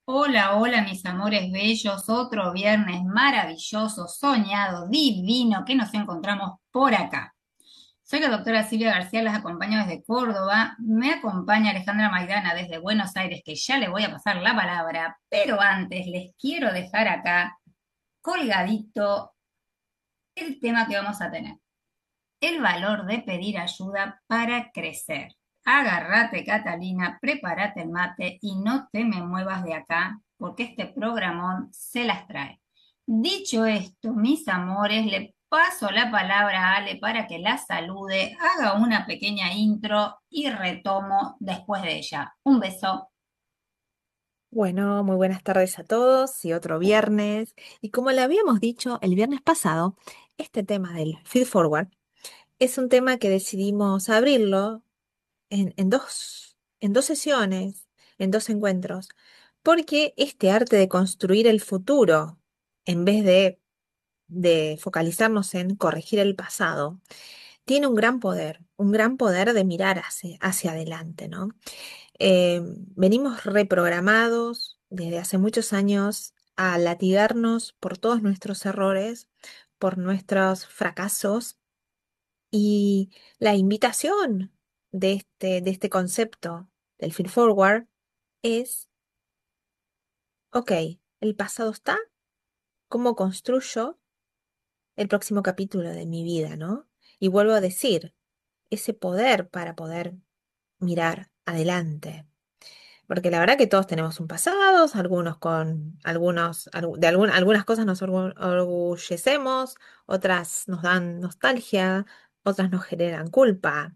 Hola, hola, mis amores bellos. Otro viernes maravilloso, soñado, divino, que nos encontramos por acá. Soy la doctora Silvia García, las acompaño desde Córdoba. Me acompaña Alejandra Maidana desde Buenos Aires, que ya le voy a pasar la palabra. Pero antes les quiero dejar acá colgadito el tema que vamos a tener. El valor de pedir ayuda para crecer. Agárrate, Catalina, prepárate el mate y no te me muevas de acá, porque este programón se las trae. Dicho esto, mis amores, le paso la palabra a Ale para que la salude, haga una pequeña intro y retomo después de ella. Un beso. Bueno, muy buenas tardes a todos y otro viernes. Y como le habíamos dicho el viernes pasado, este tema del feed forward es un tema que decidimos abrirlo en dos sesiones, en dos encuentros, porque este arte de construir el futuro, en vez de focalizarnos en corregir el pasado, tiene un gran poder de mirar hacia adelante, ¿no? Venimos reprogramados desde hace muchos años a latigarnos por todos nuestros errores, por nuestros fracasos y la invitación de este concepto del feed forward es, ok, el pasado está, ¿cómo construyo el próximo capítulo de mi vida, ¿no? Y vuelvo a decir, ese poder para poder mirar adelante. Porque la verdad que todos tenemos un pasado, algunos con algunas cosas nos orgullecemos, otras nos dan nostalgia, otras nos generan culpa.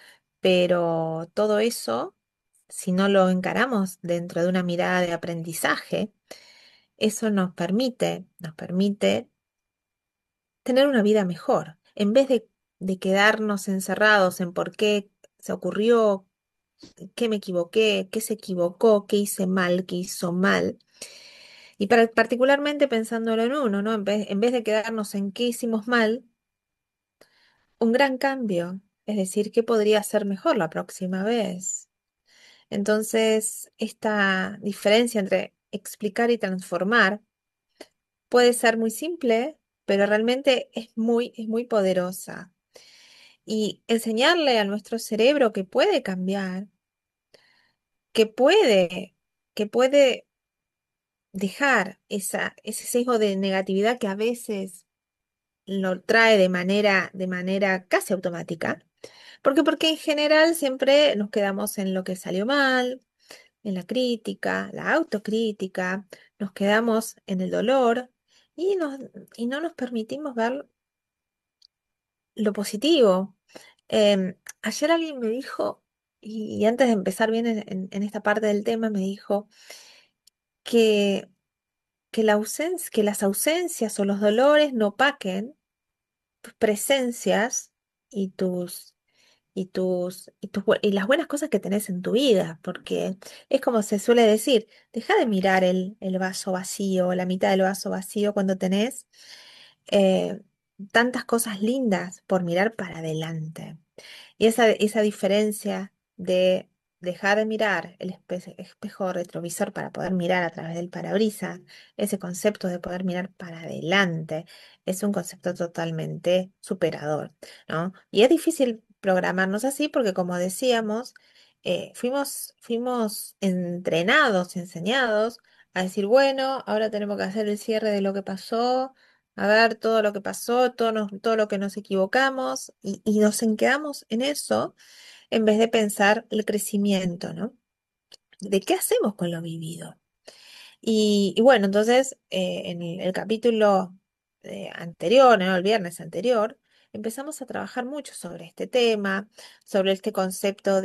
Pero todo eso, si no lo encaramos dentro de una mirada de aprendizaje, eso nos permite tener una vida mejor. En vez de quedarnos encerrados en por qué se ocurrió, qué me equivoqué, qué se equivocó, qué hice mal, qué hizo mal. Y particularmente pensándolo en uno, ¿no? En vez de quedarnos en qué hicimos mal, un gran cambio. Es decir, qué podría ser mejor la próxima vez. Entonces, esta diferencia entre explicar y transformar puede ser muy simple, pero realmente es muy poderosa. Y enseñarle a nuestro cerebro que puede cambiar, que puede, que puede dejar ese sesgo de negatividad que a veces lo trae de manera casi automática. Porque en general siempre nos quedamos en lo que salió mal, en la crítica, la autocrítica, nos quedamos en el dolor y, nos, y no nos permitimos ver lo positivo. Ayer alguien me dijo, y antes de empezar bien en esta parte del tema, me dijo que, que las ausencias o los dolores no opaquen tus presencias y y las buenas cosas que tenés en tu vida, porque es como se suele decir, deja de mirar el vaso vacío, la mitad del vaso vacío cuando tenés eh, tantas cosas lindas por mirar para adelante. Y esa diferencia de dejar de mirar el espejo retrovisor para poder mirar a través del parabrisas, ese concepto de poder mirar para adelante, es un concepto totalmente superador, ¿no? Y es difícil programarnos así porque, como decíamos, fuimos entrenados, enseñados a decir, bueno, ahora tenemos que hacer el cierre de lo que pasó, a ver todo lo que pasó, todo lo que nos equivocamos y nos quedamos en eso en vez de pensar el crecimiento, ¿no? ¿De qué hacemos con lo vivido? Y bueno, entonces en el capítulo anterior, ¿no? El viernes anterior, empezamos a trabajar mucho sobre este tema, sobre este concepto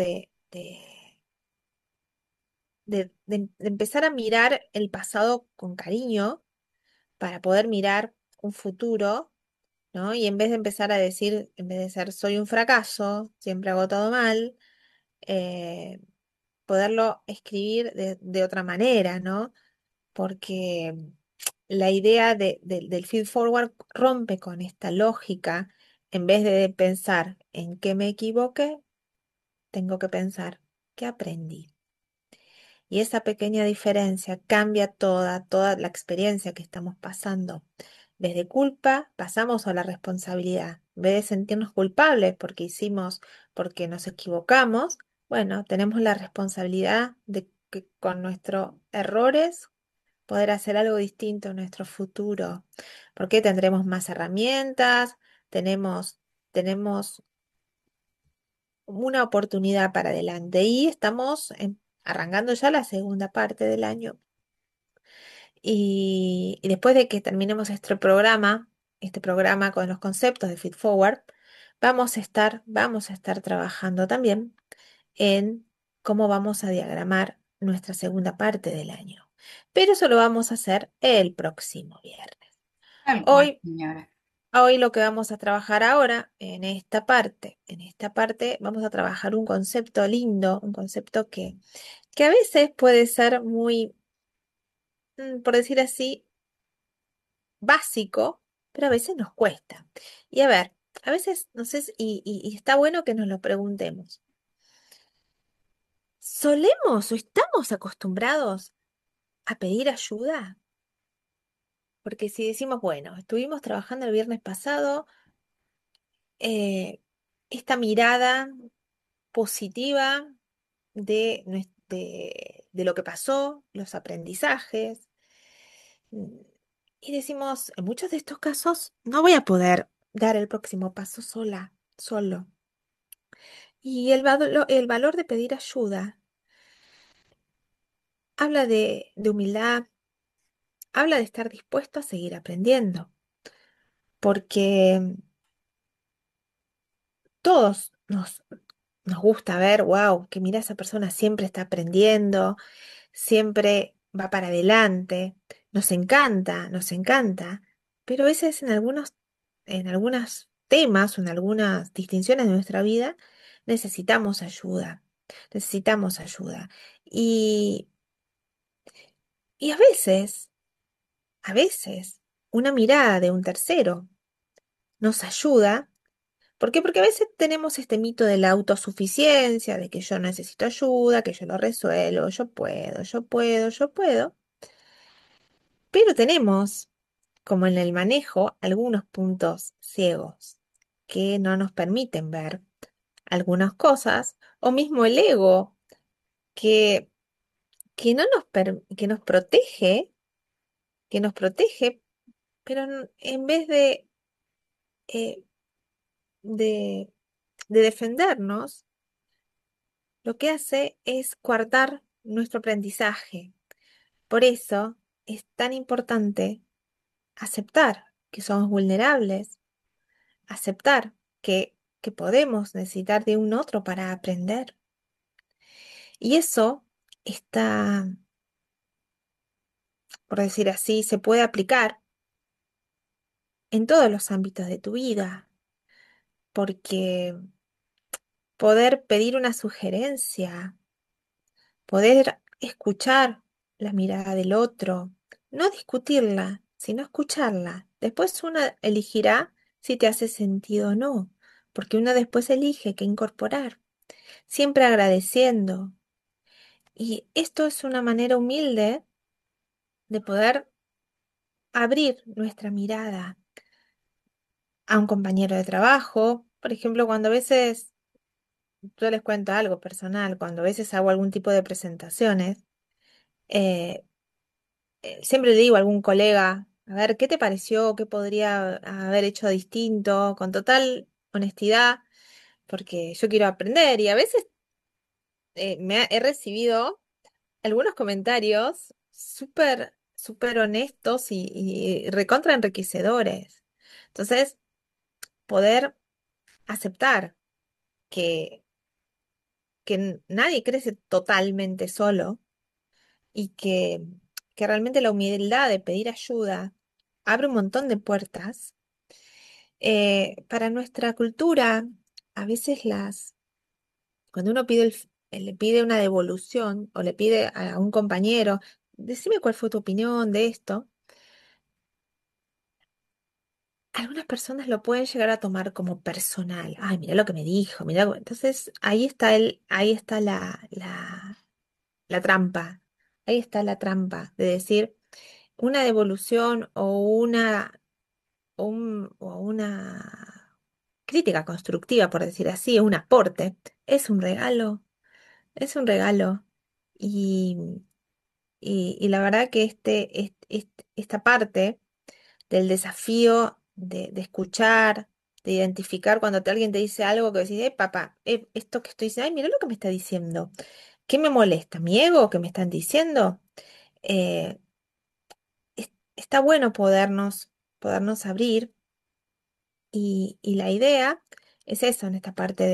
de empezar a mirar el pasado con cariño para poder mirar un futuro, ¿no? Y en vez de empezar a decir, en vez de ser soy un fracaso, siempre hago todo mal, eh, poderlo escribir de otra manera, ¿no? Porque la idea del feed forward rompe con esta lógica. En vez de pensar en qué me equivoqué, tengo que pensar qué aprendí. Y esa pequeña diferencia cambia toda la experiencia que estamos pasando. Desde culpa pasamos a la responsabilidad. En vez de sentirnos culpables porque nos equivocamos, bueno, tenemos la responsabilidad de que con nuestros errores poder hacer algo distinto en nuestro futuro, porque tendremos más herramientas, tenemos una oportunidad para adelante y estamos arrancando ya la segunda parte del año. Y después de que terminemos este programa con los conceptos de Feed Forward, vamos a estar trabajando también en cómo vamos a diagramar nuestra segunda parte del año. Pero eso lo vamos a hacer el próximo viernes. Tal cual, Hoy, señora. hoy lo que vamos a trabajar ahora, en esta parte vamos a trabajar un concepto lindo, un concepto que a veces puede ser muy, por decir así, básico, pero a veces nos cuesta. Y a ver, a veces, no sé, y está bueno que nos lo preguntemos. ¿Solemos o estamos acostumbrados a pedir ayuda? Porque si decimos, bueno, estuvimos trabajando el viernes pasado, eh, esta mirada positiva de lo que pasó, los aprendizajes, mm, y decimos, en muchos de estos casos, no voy a poder dar el próximo paso solo. Y el valor de pedir ayuda habla de humildad, habla de estar dispuesto a seguir aprendiendo, porque todos nos gusta ver, wow, que mira, esa persona siempre está aprendiendo, siempre va para adelante, nos encanta, pero a veces en algunos temas o en algunas distinciones de nuestra vida necesitamos ayuda. Y, y a veces, una mirada de un tercero nos ayuda. ¿Por qué? Porque a veces tenemos este mito de la autosuficiencia, de que yo necesito ayuda, que yo lo resuelvo, yo puedo, pero tenemos, como en el manejo, algunos puntos ciegos que no nos permiten ver algunas cosas, o mismo el ego que, que nos protege, pero en vez eh, de, de defendernos, lo que hace es coartar nuestro aprendizaje. Por eso es tan importante aceptar que somos vulnerables, aceptar que podemos necesitar de un otro para aprender. Y eso está, por decir así, se puede aplicar en todos los ámbitos de tu vida, porque poder pedir una sugerencia, poder escuchar la mirada del otro, no discutirla, sino escucharla. Después uno elegirá si te hace sentido o no, porque uno después elige qué incorporar, siempre agradeciendo. Y esto es una manera humilde de poder abrir nuestra mirada a un compañero de trabajo. Por ejemplo, cuando a veces, yo les cuento algo personal, cuando a veces hago algún tipo de presentaciones, eh, siempre le digo a algún colega, a ver, ¿qué te pareció? ¿Qué podría haber hecho distinto? Con total honestidad, porque yo quiero aprender y a veces he recibido algunos comentarios súper honestos y recontra enriquecedores. Entonces, poder aceptar que, nadie crece totalmente solo y que realmente la humildad de pedir ayuda abre un montón de puertas. Para nuestra cultura, a veces cuando uno le pide una devolución o le pide a un compañero, decime cuál fue tu opinión de esto, algunas personas lo pueden llegar a tomar como personal. Ay, mira lo que me dijo, mira. Entonces, ahí está la trampa. ahí está la trampa de decir una devolución o una crítica constructiva, por decir así, un aporte, es un regalo, es un regalo. Y, y la verdad que esta parte del desafío de escuchar, de identificar cuando alguien te dice algo que decís, papá, esto que estoy diciendo, ay, mira lo que me está diciendo. ¿Qué me molesta? ¿Mi ego que me están diciendo? Eh, Está bueno podernos abrir y la idea es eso en esta parte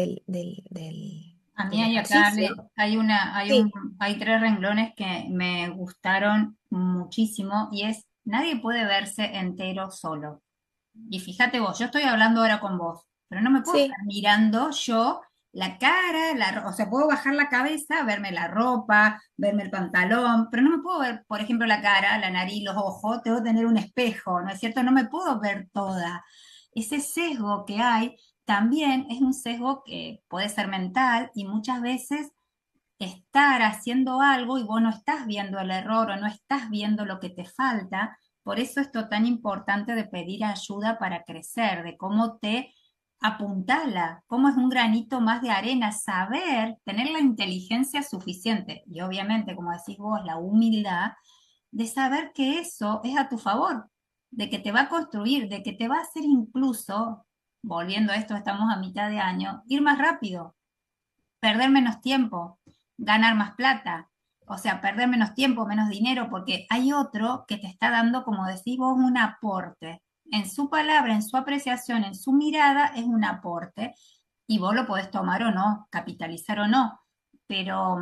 A mí del hay acá, ejercicio. hay Sí, hay tres renglones que me gustaron muchísimo y es, nadie puede verse entero solo. Y fíjate vos, yo estoy hablando ahora con vos, pero no me puedo estar sí. mirando yo la cara, o sea, puedo bajar la cabeza, verme la ropa, verme el pantalón, pero no me puedo ver, por ejemplo, la cara, la nariz, los ojos, tengo que tener un espejo, ¿no es cierto? No me puedo ver toda. Ese sesgo que hay también es un sesgo que puede ser mental y muchas veces estar haciendo algo y vos no estás viendo el error o no estás viendo lo que te falta. Por eso esto tan importante de pedir ayuda para crecer, de cómo te apuntala, cómo es un granito más de arena, saber, tener la inteligencia suficiente y obviamente, como decís vos, la humildad de saber que eso es a tu favor, de que te va a construir, de que te va a hacer incluso, volviendo a esto, estamos a mitad de año, ir más rápido, perder menos tiempo, ganar más plata. O sea, perder menos tiempo, menos dinero, porque hay otro que te está dando, como decís vos, un aporte. En su palabra, en su apreciación, en su mirada, es un aporte. Y vos lo podés tomar o no, capitalizar o no. Pero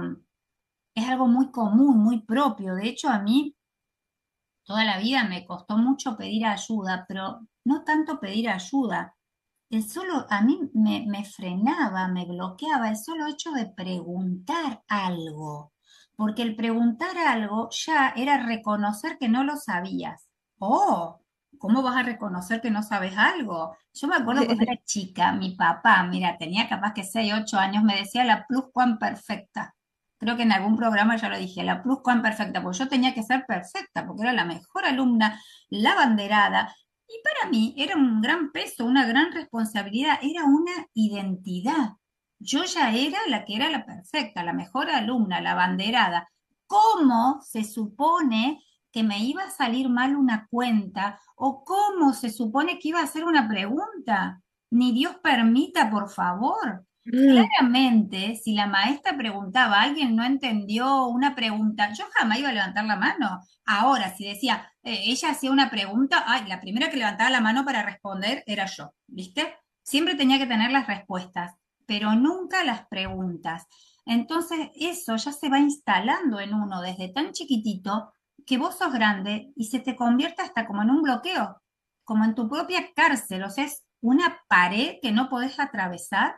es algo muy común, muy propio. De hecho, a mí toda la vida me costó mucho pedir ayuda, pero no tanto pedir ayuda, el solo, a mí me frenaba, me bloqueaba el solo hecho de preguntar algo, porque el preguntar algo ya era reconocer que no lo sabías. Oh, ¿cómo vas a reconocer que no sabes algo? Yo me acuerdo cuando era chica, mi papá, mira, tenía capaz que 6 8 años, me decía la pluscuamperfecta. Creo que en algún programa ya lo dije, la pluscuamperfecta, porque yo tenía que ser perfecta, porque era la mejor alumna, la banderada, y para mí era un gran peso, una gran responsabilidad, era una identidad. Yo ya era la que era la perfecta, la mejor alumna, la abanderada. ¿Cómo se supone que me iba a salir mal una cuenta o cómo se supone que iba a hacer una pregunta? Ni Dios permita, por favor. Mm, Claramente, si la maestra preguntaba, alguien no entendió una pregunta, yo jamás iba a levantar la mano. Ahora, si decía, ella hacía una pregunta, ay, la primera que levantaba la mano para responder era yo, ¿viste? Siempre tenía que tener las respuestas, pero nunca las preguntas. Entonces, eso ya se va instalando en uno desde tan chiquitito que vos sos grande y se te convierte hasta como en un bloqueo, como en tu propia cárcel, o sea, es una pared que no podés atravesar.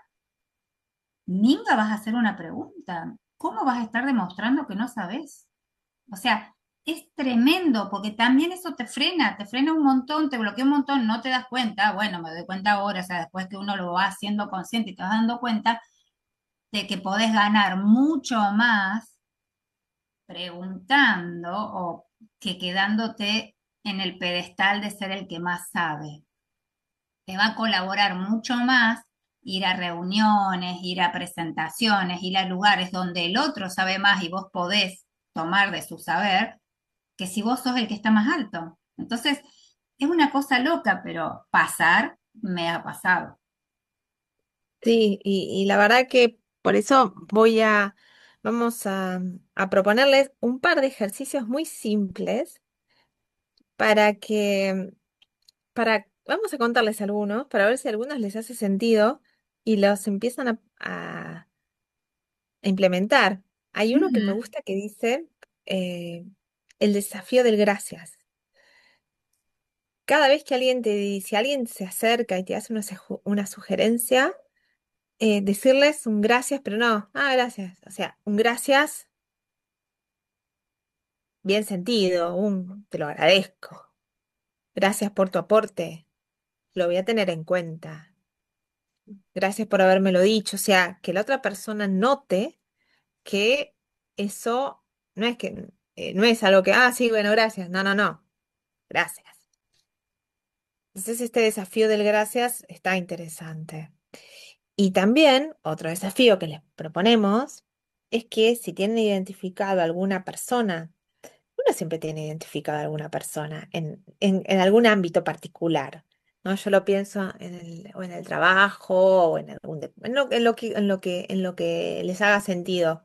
Ninga vas a hacer una pregunta. ¿Cómo vas a estar demostrando que no sabes? O sea, es tremendo porque también eso te frena un montón, te bloquea un montón, no te das cuenta. Bueno, me doy cuenta ahora, o sea, después que uno lo va haciendo consciente y te vas dando cuenta de que podés ganar mucho más preguntando o que quedándote en el pedestal de ser el que más sabe. Te va a colaborar mucho más ir a reuniones, ir a presentaciones, ir a lugares donde el otro sabe más y vos podés tomar de su saber, que si vos sos el que está más alto. Entonces, es una cosa loca, pero pasar me ha pasado. sí, y la verdad que por eso vamos a proponerles un par de ejercicios muy simples para vamos a contarles algunos, para ver si a algunos les hace sentido y los empiezan a implementar. Hay uno que me Ujú. gusta que dice el desafío del gracias. Cada vez que si alguien se acerca y te hace una sugerencia, decirles un gracias, pero no, gracias. O sea, un gracias bien sentido, te lo agradezco. Gracias por tu aporte, lo voy a tener en cuenta. Gracias por habérmelo dicho. O sea, que la otra persona note que eso no es que no es algo que, sí, bueno, gracias. No, no, no. Gracias. Entonces, este desafío del gracias está interesante. Y también otro desafío que les proponemos es que si tienen identificado alguna persona, uno siempre tiene identificado a alguna persona en algún ámbito particular, ¿no? Yo lo pienso o en el trabajo o en en lo que les haga sentido.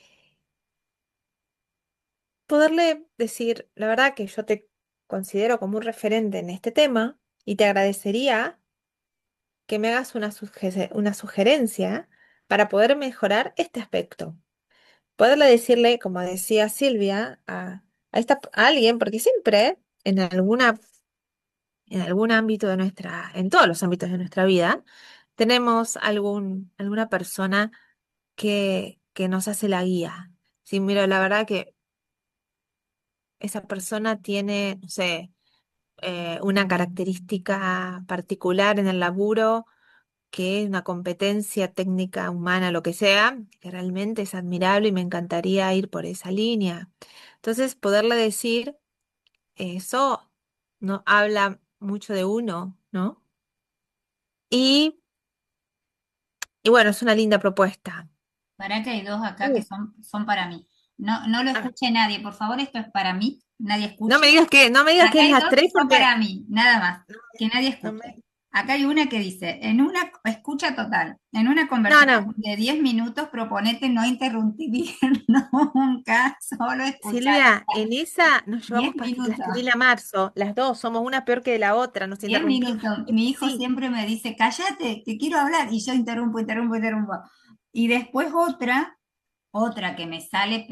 Poderle decir, la verdad que yo te considero como un referente en este tema y te agradecería que me hagas una sugerencia para poder mejorar este aspecto. Poderle decirle, como decía Silvia, a alguien, porque siempre en algún ámbito de en todos los ámbitos de nuestra vida, tenemos alguna persona que nos hace la guía. Sí, mira, la verdad que esa persona tiene, no sé, una característica particular en el laburo, que es una competencia técnica, humana, lo que sea, que realmente es admirable y me encantaría ir por esa línea. Entonces, poderle decir eso no habla mucho de uno, ¿no? Y, y bueno, es una linda propuesta. Para que hay dos acá que Uh, son para mí. No, no lo a ver, escuche nadie, por favor, esto es para mí, nadie escuche. no me digas que Acá es hay las dos que tres son porque para mí, nada más, no, que nadie no escuche. me, Acá hay una que dice, en una escucha total, en una no, conversación no. de 10 minutos proponete no interrumpir nunca, solo escuchar. Silvia, en esa nos 10 llevamos minutos. pastelilla a marzo, las dos, somos una peor que la otra, nos 10 minutos. interrumpimos. Mi hijo Sí, siempre me dice, cállate, que quiero hablar, y yo interrumpo, interrumpo, interrumpo. Y después otra que me sale,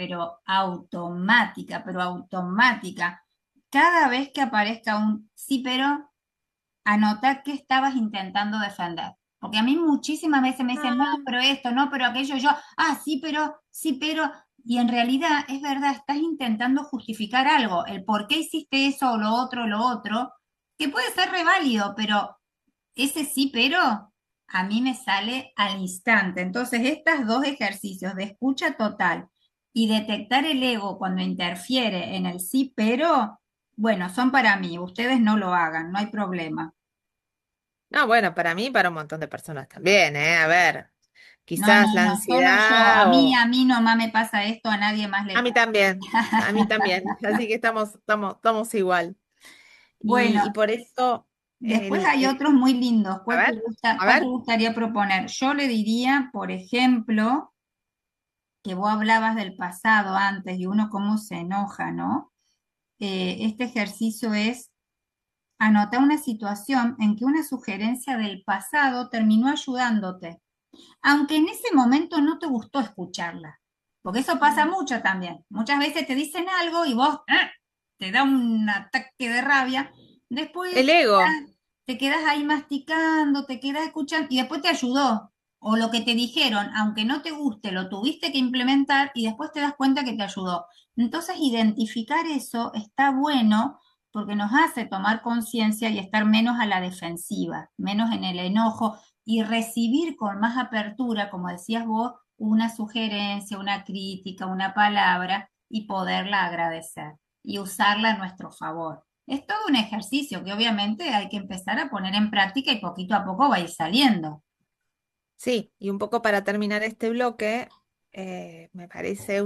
pero automática. Cada vez que aparezca un sí, pero anota que estabas intentando defender. Porque a mí muchísimas veces me dicen, no, no, pero esto, no, pero aquello, yo, sí, pero, y en realidad es verdad, estás intentando justificar algo, el por qué hiciste eso o lo otro, que puede ser reválido, pero ese sí, pero a mí me sale al instante. Entonces, estos dos ejercicios de escucha total y detectar el ego cuando interfiere en el sí, pero, bueno, son para mí. Ustedes no lo hagan, no hay problema. no, bueno, para mí y para un montón de personas también, ¿eh? A ver, No, no, quizás la no, solo yo. A ansiedad mí, o... a mí nomás me pasa esto, a nadie más le pasa. A mí también, así que estamos igual. Y Bueno, por eso, después hay otros muy lindos. a ¿Cuál te ver, gusta, a cuál te ver. gustaría proponer? Yo le diría, por ejemplo, que vos hablabas del pasado antes y uno cómo se enoja, ¿no? Este ejercicio es anotar una situación en que una sugerencia del pasado terminó ayudándote, aunque en ese momento no te gustó escucharla, porque eso pasa Mm. mucho también. Muchas veces te dicen algo y vos te da un ataque de rabia, después El ego. te quedas ahí masticando, te quedas escuchando y después te ayudó. O lo que te dijeron, aunque no te guste, lo tuviste que implementar y después te das cuenta que te ayudó. Entonces, identificar eso está bueno porque nos hace tomar conciencia y estar menos a la defensiva, menos en el enojo y recibir con más apertura, como decías vos, una sugerencia, una crítica, una palabra y poderla agradecer y usarla a nuestro favor. Es todo un ejercicio que obviamente hay que empezar a poner en práctica y poquito a poco va a ir saliendo. Sí, y un poco para terminar este bloque, me parece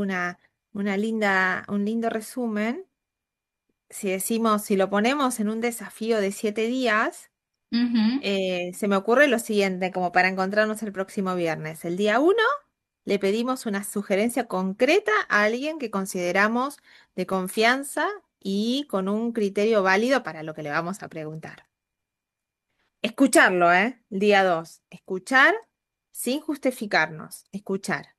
un lindo resumen. Si decimos, si lo ponemos en un desafío de 7 días, Ujú. se me ocurre lo siguiente, como para encontrarnos el próximo viernes. El día 1 le pedimos una sugerencia concreta a alguien que consideramos de confianza y con un criterio válido para lo que le vamos a preguntar. Escucharlo, ¿eh? El día 2. Escuchar sin justificarnos. Escuchar.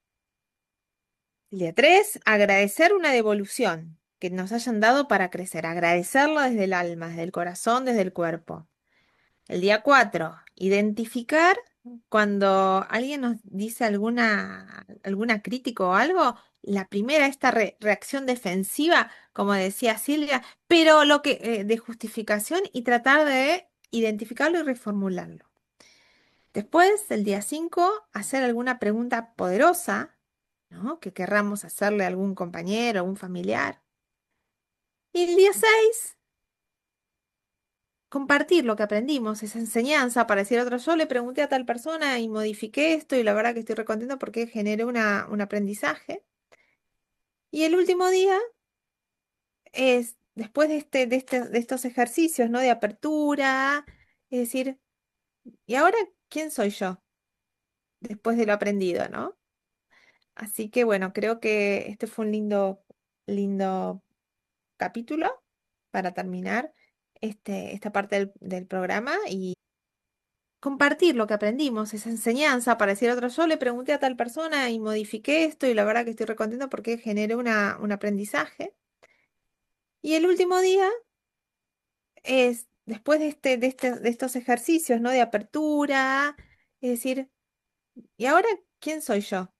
El día 3. Agradecer una devolución que nos hayan dado para crecer. Agradecerlo desde el alma, desde el corazón, desde el cuerpo. El día 4, identificar cuando alguien nos dice alguna crítica o algo, la primera, esta reacción defensiva, como decía Silvia, pero de justificación y tratar de identificarlo y reformularlo. Después, el día 5, hacer alguna pregunta poderosa, ¿no? Que querramos hacerle a algún compañero, a un familiar. Y el día 6 compartir lo que aprendimos, esa enseñanza para decir a otro, yo le pregunté a tal persona y modifiqué esto y la verdad que estoy recontento porque generé un aprendizaje. Y el último día es, después de estos ejercicios, ¿no? De apertura, es decir, ¿y ahora quién soy yo después de lo aprendido, ¿no? Así que bueno, creo que este fue un lindo capítulo para terminar esta parte del programa y compartir lo que aprendimos, esa enseñanza para decir a otro, yo le pregunté a tal persona y modifiqué esto y la verdad que estoy recontento porque generé un aprendizaje. Y el último día es, después de estos ejercicios, ¿no? De apertura, es decir, ¿y ahora quién soy yo